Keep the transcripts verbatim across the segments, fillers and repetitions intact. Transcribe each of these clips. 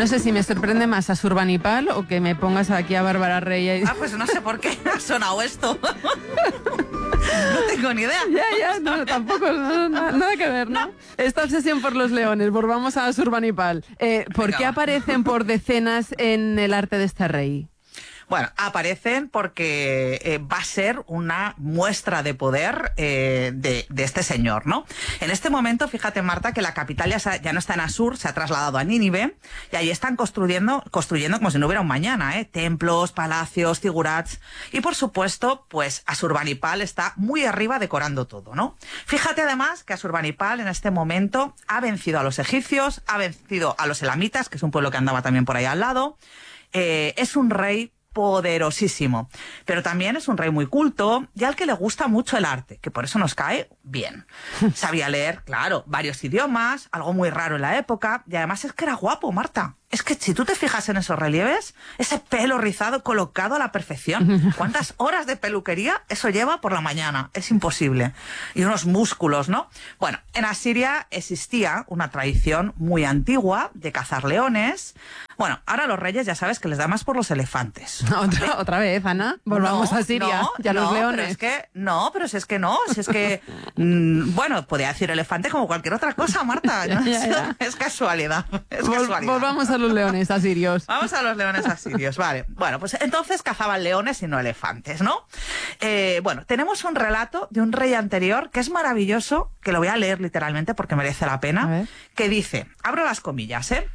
No sé si me sorprende más a Surbanipal o que me pongas aquí a Bárbara Rey. Ah, pues no sé por qué ha sonado esto. No tengo ni idea. Ya, ya, no, tampoco, no, no, nada que ver, ¿no? no. Esta obsesión por los leones, volvamos a Surbanipal. Eh, ¿Por Venga, qué aparecen por decenas en el arte de este rey? Bueno, aparecen porque eh, va a ser una muestra de poder eh, de, de este señor, ¿no? En este momento, fíjate, Marta, que la capital ya, se, ya no está en Asur, se ha trasladado a Nínive, y ahí están construyendo, construyendo como si no hubiera un mañana, ¿eh? Templos, palacios, zigurats, y por supuesto, pues Asurbanipal está muy arriba decorando todo, ¿no? Fíjate además que Asurbanipal en este momento ha vencido a los egipcios, ha vencido a los elamitas, que es un pueblo que andaba también por ahí al lado, eh, es un rey poderosísimo, pero también es un rey muy culto y al que le gusta mucho el arte, que por eso nos cae bien. Sabía leer, claro, varios idiomas, algo muy raro en la época, y además es que era guapo, Marta. Es que si tú te fijas en esos relieves, ese pelo rizado colocado a la perfección, ¿cuántas horas de peluquería eso lleva por la mañana? Es imposible. Y unos músculos, ¿no? Bueno, en Asiria existía una tradición muy antigua de cazar leones. Bueno, ahora los reyes ya sabes que les da más por los elefantes. ¿Otra, otra vez, Ana? Volvamos no, a Siria no, y a los no, leones. Pero es que, no, pero si es que no, si es que, mmm, bueno, podía decir elefante como cualquier otra cosa, Marta. ¿No? ya, ya. Es casualidad. Es Vol casualidad. Volvamos a los leones asirios. Vamos a los leones asirios, vale. Bueno, pues entonces cazaban leones y no elefantes, ¿no? Eh, bueno, tenemos un relato de un rey anterior que es maravilloso, que lo voy a leer literalmente porque merece la pena, que dice, abro las comillas, ¿eh?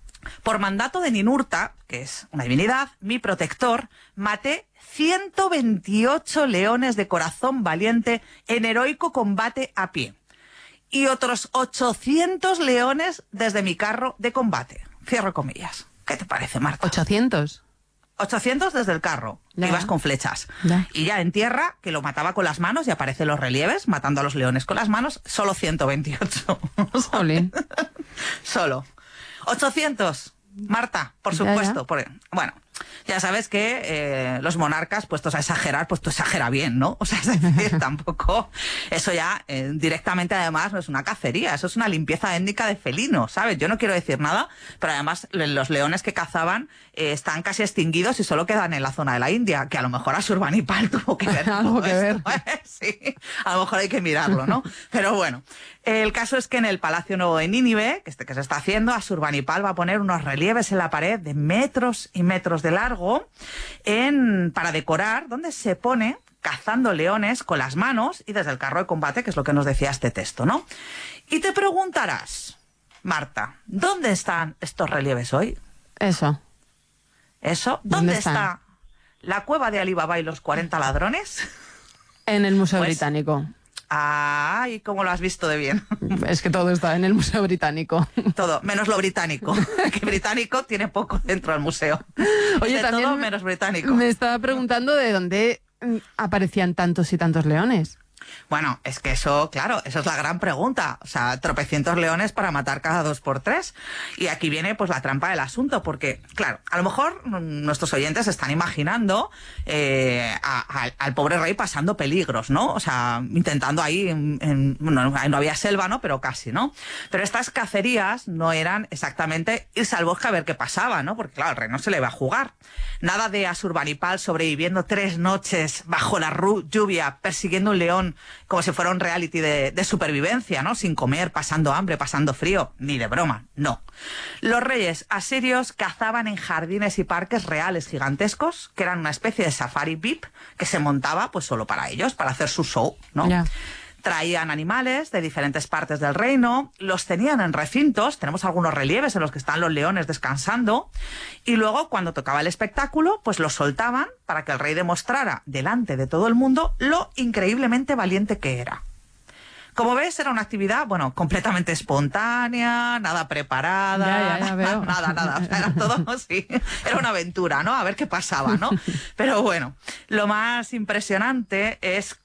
Por mandato de Ninurta, que es una divinidad, mi protector, maté ciento veintiocho leones de corazón valiente en heroico combate a pie. Y otros ochocientos leones desde mi carro de combate. Cierro comillas. ¿Qué te parece, Marta? ¿ochocientos? ochocientos desde el carro. Ya. Ibas con flechas. Ya. Y ya en tierra, que lo mataba con las manos, y aparecen los relieves, matando a los leones con las manos, solo ciento veintiocho. Jolín. Solo. ochocientos. Marta, por supuesto. Ya, ya. Por... Bueno, ya sabes que eh, los monarcas, puestos a exagerar, pues tú exagera bien, ¿no? O sea, es decir, tampoco... Eso ya eh, directamente, además, no es una cacería, eso es una limpieza étnica de felinos, ¿sabes? Yo no quiero decir nada, pero además los leones que cazaban eh, están casi extinguidos y solo quedan en la zona de la India, que a lo mejor Asurbanipal tuvo que ver algo que ver. esto, ¿eh? Sí, a lo mejor hay que mirarlo, ¿no? Pero bueno, el caso es que en el Palacio Nuevo de Nínive, que, este, que se está haciendo, Asurbanipal va a poner unos relieves en la pared de metros y metros de largo en, para decorar, donde se pone cazando leones con las manos y desde el carro de combate, que es lo que nos decía este texto, ¿no? Y te preguntarás, Marta, ¿dónde están estos relieves hoy? Eso. ¿Eso? ¿Dónde, ¿Dónde está la cueva de Alibaba y los cuarenta ladrones? En el Museo Pues, Británico. Ay, ¿cómo lo has visto de bien? Es que todo está en el Museo Británico. Todo, menos lo británico. Que británico tiene poco dentro del museo. Oye, de también todo menos británico. Me estaba preguntando de dónde aparecían tantos y tantos leones. Bueno, es que eso, claro, eso es la gran pregunta. O sea, tropecientos leones para matar cada dos por tres. Y aquí viene pues la trampa del asunto, porque, claro, a lo mejor nuestros oyentes están imaginando eh, a, a, al pobre rey pasando peligros, ¿no? O sea, intentando ahí, en, en, bueno, no había selva, ¿no? Pero casi, ¿no? Pero estas cacerías no eran exactamente irse al bosque a ver qué pasaba, ¿no? Porque, claro, al rey no se le va a jugar. Nada de Asurbanipal sobreviviendo tres noches bajo la lluvia, persiguiendo un león como si fuera un reality de, de supervivencia, ¿no? Sin comer, pasando hambre, pasando frío, ni de broma, no. Los reyes asirios cazaban en jardines y parques reales gigantescos, que eran una especie de safari V I P que se montaba pues solo para ellos, para hacer su show, ¿no? Ya. Traían animales de diferentes partes del reino, los tenían en recintos, tenemos algunos relieves en los que están los leones descansando, y luego cuando tocaba el espectáculo, pues los soltaban para que el rey demostrara delante de todo el mundo lo increíblemente valiente que era. Como ves, era una actividad, bueno, completamente espontánea, nada preparada, ya, ya, ya veo. nada, nada, o sea, era todo, sí, era una aventura, ¿no? A ver qué pasaba, ¿no? Pero bueno, lo más impresionante es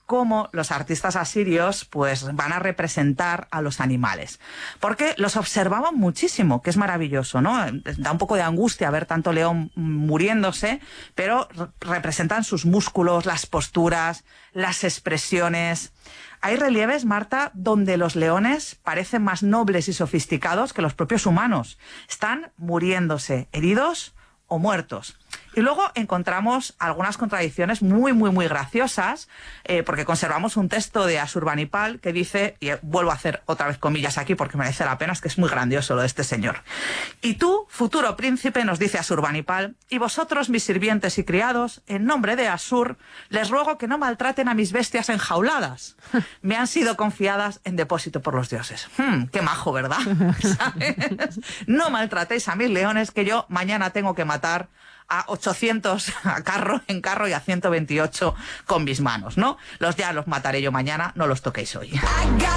cómo los artistas asirios pues van a representar a los animales. Porque los observaban muchísimo, que es maravilloso, ¿no? Da un poco de angustia ver tanto león muriéndose, pero representan sus músculos, las posturas, las expresiones. Hay relieves, Marta, donde los leones parecen más nobles y sofisticados que los propios humanos. Están muriéndose, heridos o muertos. Y luego encontramos algunas contradicciones muy, muy, muy graciosas, eh, porque conservamos un texto de Asurbanipal que dice, y vuelvo a hacer otra vez comillas aquí porque merece la pena, es que es muy grandioso lo de este señor. Y tú, futuro príncipe, nos dice Asurbanipal, y vosotros, mis sirvientes y criados, en nombre de Asur, les ruego que no maltraten a mis bestias enjauladas. Me han sido confiadas en depósito por los dioses. Hmm, qué majo, ¿verdad? ¿Sabes? No maltratéis a mis leones, que yo mañana tengo que matar a ochocientos a carro, en carro y a ciento veintiocho con mis manos, ¿no? Los ya los mataré yo mañana, no los toquéis hoy.